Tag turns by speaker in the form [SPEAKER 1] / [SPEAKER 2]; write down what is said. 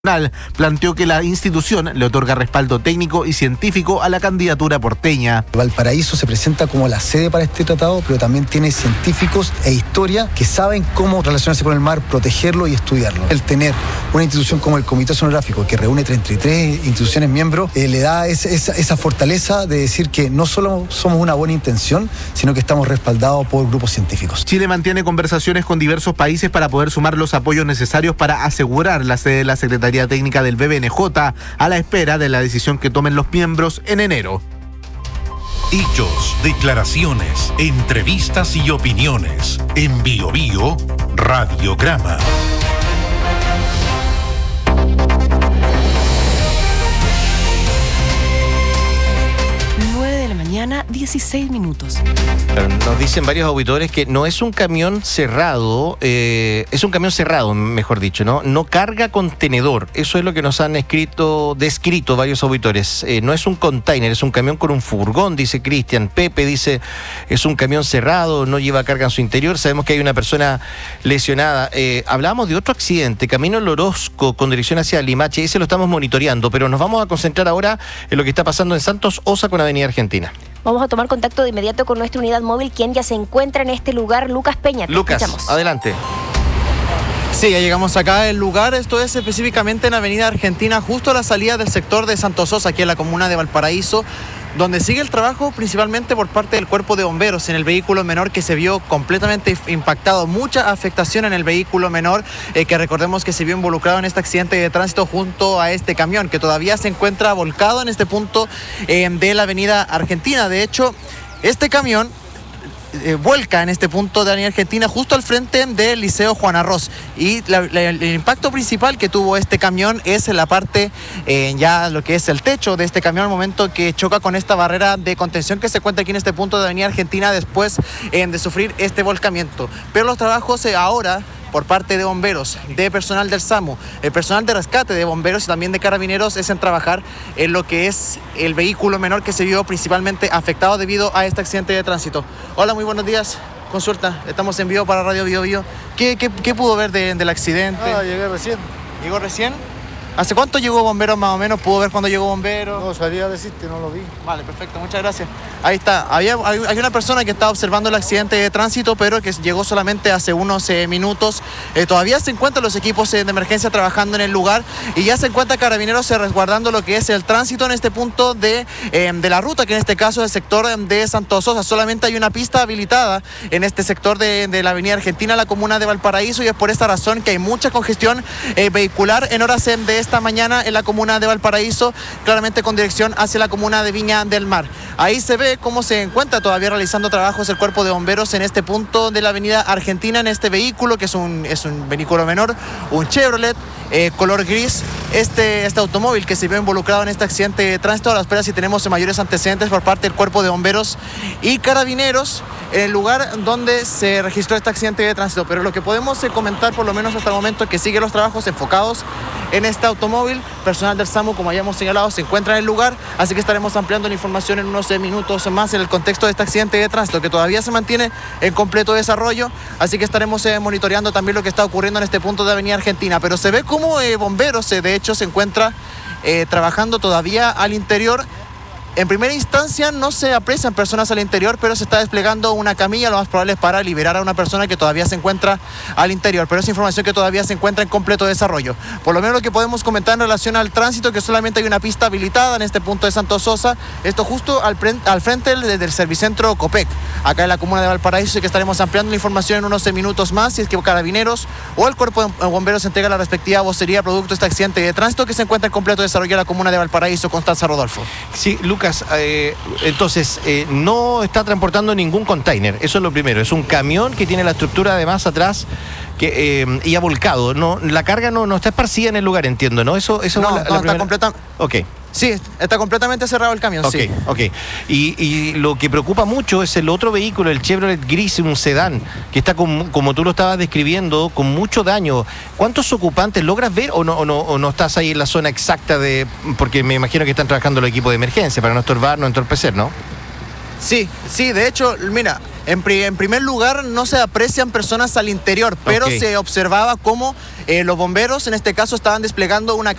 [SPEAKER 1] Planteó que la institución le otorga respaldo técnico y científico a la candidatura porteña.
[SPEAKER 2] Valparaíso se presenta como la sede para este tratado, pero también tiene científicos e historia que saben cómo relacionarse con el mar, protegerlo y estudiarlo. El tener una institución como el Comité Oceanográfico, que reúne 33 instituciones miembros, le da esa fortaleza de decir que no solo somos una buena intención, sino que estamos respaldados por grupos científicos.
[SPEAKER 1] Chile mantiene conversaciones con diversos países para poder sumar los apoyos necesarios para asegurar la sede de la Secretaría Técnica del BBNJ a la espera de la decisión que tomen los miembros en enero.
[SPEAKER 3] Hechos, declaraciones, entrevistas y opiniones. En BioBio, Radiograma.
[SPEAKER 4] 16 minutos.
[SPEAKER 5] Nos dicen varios auditores que no es un camión cerrado, es un camión cerrado, mejor dicho, ¿no? No carga contenedor. Eso es lo que nos han descrito varios auditores. No es un container, es un camión con un furgón, dice Cristian. Pepe dice, es un camión cerrado, no lleva carga en su interior. Sabemos que hay una persona lesionada. Hablábamos de otro accidente, camino al Orozco con dirección hacia Limache. Ese lo estamos monitoreando, pero nos vamos a concentrar ahora en lo que está pasando en Santos Osa con Avenida Argentina.
[SPEAKER 6] Vamos a tomar contacto de inmediato con nuestra unidad móvil, quien ya se encuentra en este lugar, Lucas Peña.
[SPEAKER 5] Lucas, adelante.
[SPEAKER 7] Sí, ya llegamos acá al lugar, esto es específicamente en Avenida Argentina, justo a la salida del sector de Santos Osa, aquí en la comuna de Valparaíso, donde sigue el trabajo principalmente por parte del Cuerpo de Bomberos en el vehículo menor que se vio completamente impactado. Mucha afectación en el vehículo menor, que recordemos que se vio involucrado en este accidente de tránsito junto a este camión, que todavía se encuentra volcado en este punto de la Avenida Argentina. De hecho, este camión vuelca en este punto de Avenida Argentina justo al frente del Liceo Juan Arroz, y el impacto principal que tuvo este camión es en la parte, ya lo que es el techo de este camión al momento que choca con esta barrera de contención que se encuentra aquí en este punto de Avenida Argentina después de sufrir este volcamiento. Pero los trabajos ahora por parte de bomberos, de personal del SAMU, el personal de rescate de bomberos y también de carabineros es en trabajar en lo que es el vehículo menor que se vio principalmente afectado debido a este accidente de tránsito. Hola, muy buenos días. Consulta, estamos en vivo para Radio BioBio. ¿Qué pudo ver del accidente?
[SPEAKER 8] Llegué recién.
[SPEAKER 7] ¿Llegó recién? ¿Hace cuánto llegó bomberos más o menos? ¿Pudo ver cuándo llegó bomberos?
[SPEAKER 8] No, sabía decirte, no lo vi.
[SPEAKER 7] Vale, perfecto, muchas gracias. Ahí está, hay una persona que está observando el accidente de tránsito, pero que llegó solamente hace unos minutos. Todavía se encuentran los equipos de emergencia trabajando en el lugar y ya se encuentra carabineros resguardando lo que es el tránsito en este punto de la ruta, que en este caso es el sector de Santos Osa. Solamente hay una pista habilitada en este sector de la Avenida Argentina, la comuna de Valparaíso, y es por esta razón que hay mucha congestión vehicular en horas de esta mañana en la comuna de Valparaíso, claramente con dirección hacia la comuna de Viña del Mar. Ahí se ve cómo se encuentra todavía realizando trabajos el Cuerpo de Bomberos en este punto de la Avenida Argentina, en este vehículo que es un vehículo menor, un Chevrolet color gris. Este automóvil que se vio involucrado en este accidente de tránsito, a la espera si tenemos mayores antecedentes por parte del Cuerpo de Bomberos y carabineros en el lugar donde se registró este accidente de tránsito. Pero lo que podemos comentar por lo menos hasta el momento es que siguen los trabajos enfocados en este automóvil. Personal del SAMU, como hayamos señalado, se encuentra en el lugar, así que estaremos ampliando la información en unos minutos más en el contexto de este accidente de tránsito que todavía se mantiene en completo desarrollo, así que estaremos monitoreando también lo que está ocurriendo en este punto de Avenida Argentina. Pero se ve como bomberos de hecho se encuentra trabajando todavía al interior. En primera instancia no se aprecian personas al interior, pero se está desplegando una camilla, lo más probable es para liberar a una persona que todavía se encuentra al interior, pero es información que todavía se encuentra en completo desarrollo. Por lo menos lo que podemos comentar en relación al tránsito, que solamente hay una pista habilitada en este punto de Santos Osa, esto justo al frente del Servicentro Copec, acá en la comuna de Valparaíso, y que estaremos ampliando la información en unos minutos más, si es que carabineros o el Cuerpo de Bomberos entrega la respectiva vocería producto de este accidente de tránsito que se encuentra en completo desarrollo en la comuna de Valparaíso. Constanza Rodolfo.
[SPEAKER 5] Sí, Lucas, entonces no está transportando ningún container, eso es lo primero, es un camión que tiene la estructura además atrás y ha volcado, no, la carga no está esparcida en el lugar, entiendo, ¿no? Eso
[SPEAKER 7] no, está completa.
[SPEAKER 5] Ok.
[SPEAKER 7] Sí, está completamente cerrado el camión, sí.
[SPEAKER 5] Ok. Y lo que preocupa mucho es el otro vehículo, el Chevrolet gris, un sedán, que está como tú lo estabas describiendo, con mucho daño. ¿Cuántos ocupantes logras ver o no estás ahí en la zona exacta porque me imagino que están trabajando los equipos de emergencia para no estorbar, no entorpecer, ¿no?
[SPEAKER 7] Sí, de hecho, mira, En primer lugar, no se aprecian personas al interior, pero
[SPEAKER 5] Ok.
[SPEAKER 7] se observaba cómo los bomberos, en este caso, estaban desplegando una